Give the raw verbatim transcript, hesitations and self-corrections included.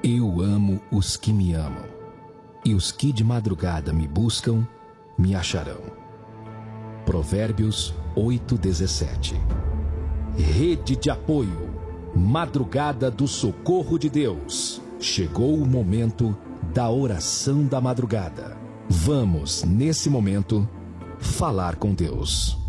Eu amo os que me amam, e os que de madrugada me buscam, me acharão. Provérbios oito, dezessete. Rede de apoio, madrugada do socorro de Deus. Chegou o momento da oração da madrugada. Vamos, nesse momento, falar com Deus.